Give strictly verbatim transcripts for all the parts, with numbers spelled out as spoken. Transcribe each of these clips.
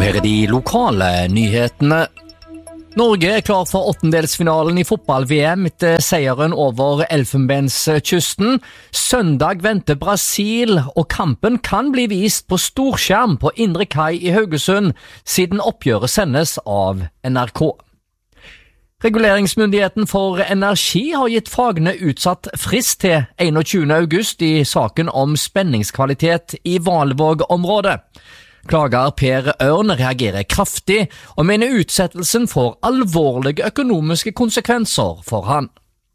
Her er de lokale nyhetene. Norge er klar for åttendelsfinalen i fotball-V M etter seieren over Elfenbenskysten. Søndag venter Brasil, og kampen kan bli vist på storskjerm på Indre Kai i Haugesund, siden oppgjøret sendes av N R K. Reguleringsmyndigheten for energi har gitt fagene utsatt frist til enogtyvende august i saken om spenningskvalitet i Valvåg-området. Klager Per Ørn reagerer kraftig og mener utsettelsen får alvorlige økonomiske konsekvenser for han.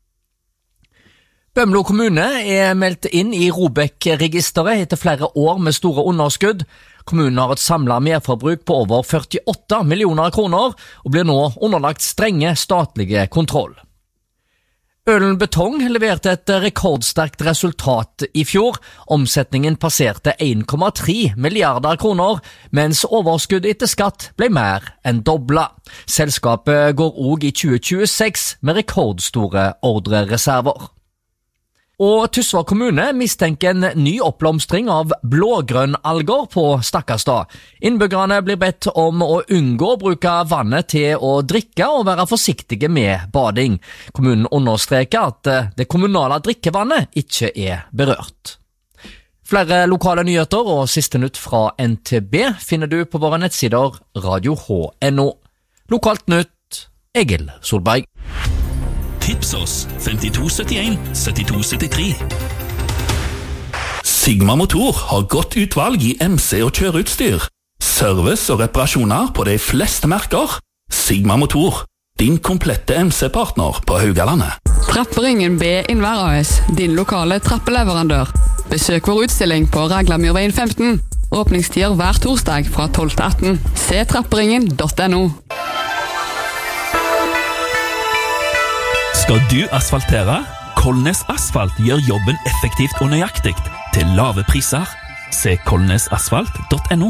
Bømlo kommune er meldt inn i ROBEK-registeret etter flere år med store underskudd. Kommunen har et samlet merforbruk på over førtiåtte millioner kroner og blir nå underlagt strenge statlige kontroll. Ølen Betong leverte et rekordsterkt resultat i fjor. Omsetningen passerte en komma tre milliarder kroner, mens overskuddet etter skatt ble mer enn doblet. Selskapet går også i tjue tjueseks med rekordstore ordrereserver. Og Tysvær kommune mistenker en ny oppblomstring av blågrønnalger på Stakkarstad. Innbyggerne blir bedt om å unngå å bruke vannet til å drikke og være forsiktige med bading. Kommunen understreker at det kommunale drikkevannet ikke er berørt. Flere lokale nyheter og siste nytt fra N T B finner du på våre nettsider radio H punktum N O. Lokalt nytt, Egil Solberg. Tips oss femtito syttien syttito syttitre. Sigma Motor har godt utvalg i M C og kjøreutstyr. Service og reparasjoner på de fleste merker. Sigma Motor, din komplette M C-partner på Haugalandet. Trapperingen B Innvær A S, din lokale trappeleverandør. Besøk vår utstilling på Raglamyrveien femten. Åpningstider hver torsdag fra tolv til atten. Se trapperingen punktum N O. Skal du asfaltere? Kolnes Asfalt gjør jobben effektivt og nøyaktig til lave priser. Se kolnesasfalt punktum N O.